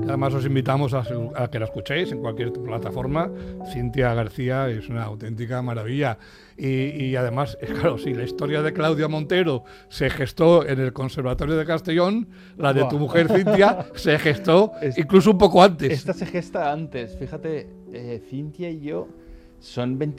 Además os invitamos a que la escuchéis en cualquier plataforma. Cintia García es una auténtica maravilla. Y además, claro, si la historia de Claudia Montero se gestó en el Conservatorio de Castellón, la de tu mujer Cintia se gestó incluso un poco antes. Esta se gesta antes. Fíjate, Cintia y yo son